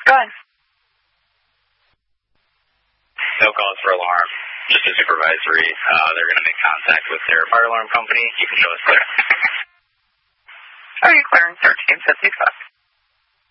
Go ahead. No cause for alarm. Just a supervisory. They're going to make contact with their fire alarm company. You can show us there. Are you clearing 1356?